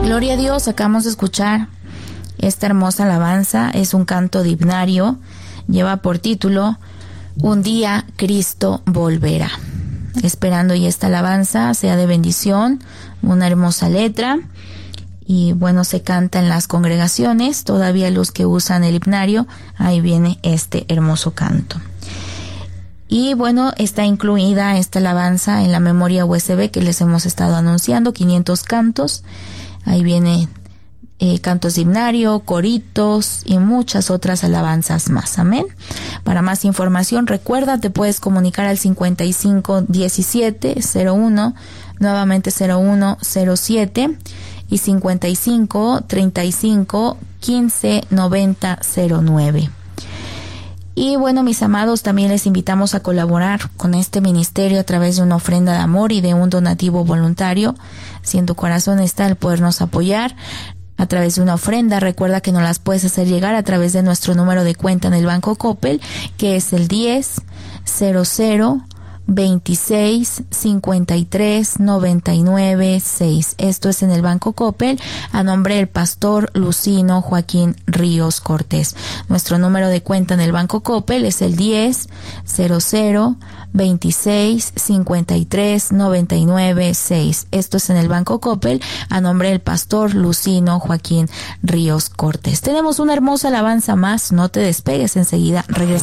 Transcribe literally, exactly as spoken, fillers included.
Gloria a Dios, acabamos de escuchar esta hermosa alabanza. Es un canto de himnario, lleva por título Un día Cristo volverá. Esperando y esta alabanza sea de bendición, una hermosa letra, y bueno, se canta en las congregaciones. Todavía los que usan el himnario, ahí viene este hermoso canto. Y bueno, está incluida esta alabanza en la memoria U S B que les hemos estado anunciando, quinientos cantos. Ahí viene eh, cantos de himnario, coritos y muchas otras alabanzas más. Amén. Para más información, recuerda, te puedes comunicar al cincuenta y cinco diecisiete cero uno, nuevamente cero uno cero siete, y cincuenta y cinco treinta y cinco quince noventa cero nueve. Y bueno, mis amados, también les invitamos a colaborar con este ministerio a través de una ofrenda de amor y de un donativo voluntario. Si en tu corazón está el podernos apoyar a través de una ofrenda, recuerda que nos las puedes hacer llegar a través de nuestro número de cuenta en el Banco Coppel, que es el diez cero cero veintiséis cincuenta y tres noventa y nueve seis. Esto es en el Banco Coppel, a nombre del pastor Lucino Joaquín Ríos Cortés. Nuestro número de cuenta en el Banco Coppel es el diez cero cero veintiséis cincuenta y tres noventa y nueve seis. Esto es en el Banco Coppel, a nombre del pastor Lucino Joaquín Ríos Cortés. Tenemos una hermosa alabanza más, no te despegues, enseguida regresamos.